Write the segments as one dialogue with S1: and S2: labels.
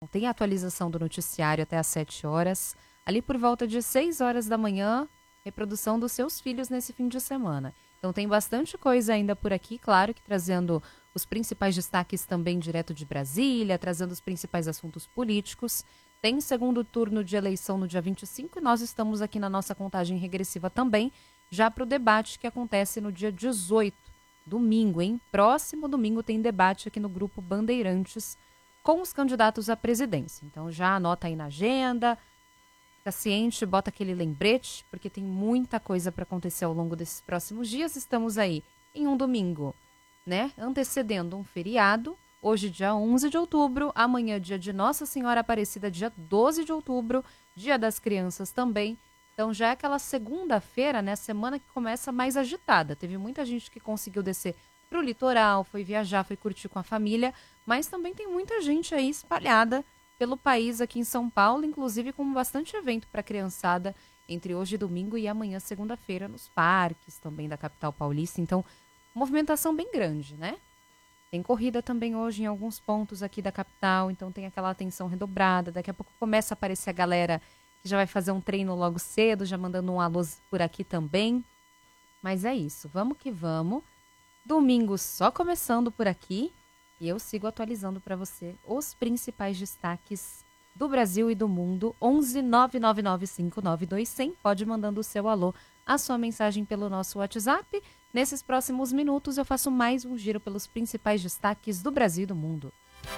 S1: Tem a atualização do noticiário até às 7 horas. Ali por volta de 6 horas da manhã, reprodução dos seus filhos nesse fim de semana. Então tem bastante coisa ainda por aqui, claro que trazendo os principais destaques também direto de Brasília, trazendo os principais assuntos políticos. Tem segundo turno de eleição no dia 25 e nós estamos aqui na nossa contagem regressiva também, já para o debate que acontece no dia 18, domingo, hein? Próximo domingo tem debate aqui no Grupo Bandeirantes com os candidatos à presidência. Então já anota aí na agenda, fica ciente, bota aquele lembrete, porque tem muita coisa para acontecer ao longo desses próximos dias. Estamos aí em um domingo, né? Antecedendo um feriado. Hoje, dia 11 de outubro, amanhã, dia de Nossa Senhora Aparecida, dia 12 de outubro, dia das crianças também. Então, já é aquela segunda-feira, né, semana que começa mais agitada. Teve muita gente que conseguiu descer para o litoral, foi viajar, foi curtir com a família, mas também tem muita gente aí espalhada pelo país aqui em São Paulo, inclusive com bastante evento para a criançada entre hoje, domingo, e amanhã, segunda-feira, nos parques também da capital paulista. Então, movimentação bem grande, né? Tem corrida também hoje em alguns pontos aqui da capital, então tem aquela atenção redobrada. Daqui a pouco começa a aparecer a galera que já vai fazer um treino logo cedo, já mandando um alô por aqui também. Mas é isso, vamos que vamos. Domingo só começando por aqui e eu sigo atualizando para você os principais destaques do Brasil e do mundo. 11 999 59 100. Pode mandando o seu alô, a sua mensagem pelo nosso WhatsApp. Nesses próximos minutos eu faço mais um giro pelos principais destaques do Brasil e do mundo.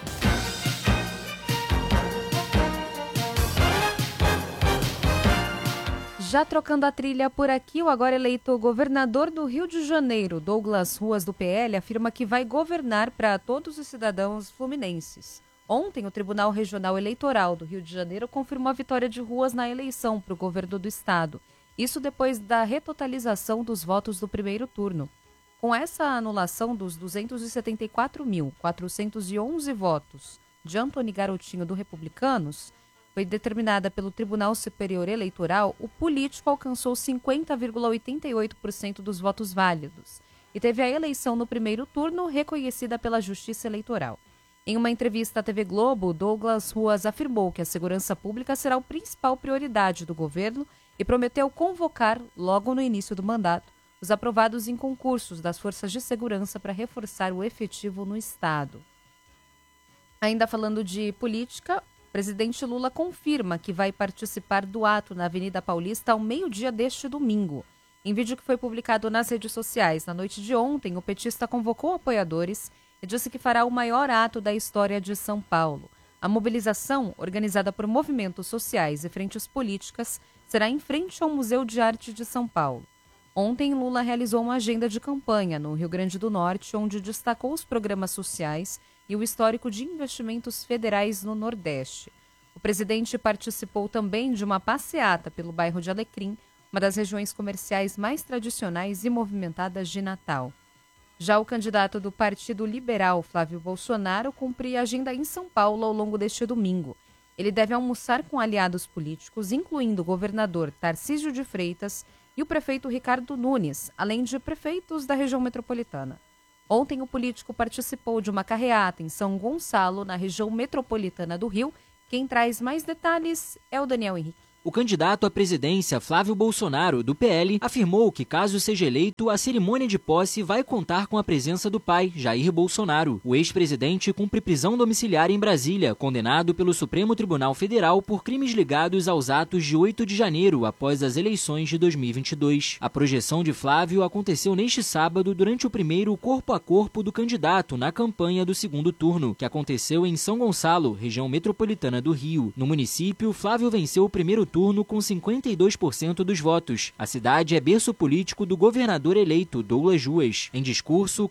S1: Já trocando a trilha por aqui, o agora eleito governador do Rio de Janeiro, Douglas Ruas, do PL, afirma que vai governar para todos os cidadãos fluminenses. Ontem, o Tribunal Regional Eleitoral do Rio de Janeiro confirmou a vitória de Ruas na eleição para o governo do estado. Isso depois da retotalização dos votos do primeiro turno. Com essa anulação dos 274.411 votos de Antony Garotinho do Republicanos, foi determinada pelo Tribunal Superior Eleitoral, o político alcançou 50,88% dos votos válidos e teve a eleição no primeiro turno reconhecida pela Justiça Eleitoral. Em uma entrevista à TV Globo, Douglas Ruas afirmou que a segurança pública será a principal prioridade do governo e prometeu convocar, logo no início do mandato, os aprovados em concursos das forças de segurança para reforçar o efetivo no estado. Ainda falando de política, o presidente Lula confirma que vai participar do ato na Avenida Paulista ao meio-dia deste domingo. Em vídeo que foi publicado nas redes sociais na noite de ontem, o petista convocou apoiadores e disse que fará o maior ato da história de São Paulo. A mobilização, organizada por movimentos sociais e frentes políticas, será em frente ao Museu de Arte de São Paulo. Ontem, Lula realizou uma agenda de campanha no Rio Grande do Norte, onde destacou os programas sociais e o histórico de investimentos federais no Nordeste. O presidente participou também de uma passeata pelo bairro de Alecrim, uma das regiões comerciais mais tradicionais e movimentadas de Natal. Já o candidato do Partido Liberal, Flávio Bolsonaro, cumpre a agenda em São Paulo ao longo deste domingo. Ele deve almoçar com aliados políticos, incluindo o governador Tarcísio de Freitas e o prefeito Ricardo Nunes, além de prefeitos da região metropolitana. Ontem, o político participou de uma carreata em São Gonçalo, na região metropolitana do Rio. Quem traz mais detalhes é o Daniel Henrique.
S2: O candidato à presidência, Flávio Bolsonaro, do PL, afirmou que, caso seja eleito, a cerimônia de posse vai contar com a presença do pai, Jair Bolsonaro. O ex-presidente cumpre prisão domiciliar em Brasília, condenado pelo Supremo Tribunal Federal por crimes ligados aos atos de 8 de janeiro, após as eleições de 2022. A projeção de Flávio aconteceu neste sábado durante o primeiro corpo a corpo do candidato na campanha do segundo turno, que aconteceu em São Gonçalo, região metropolitana do Rio. No município, Flávio venceu o primeiro turno com 52% dos votos. A cidade é berço político do governador eleito, Douglas Ruas. Em discurso,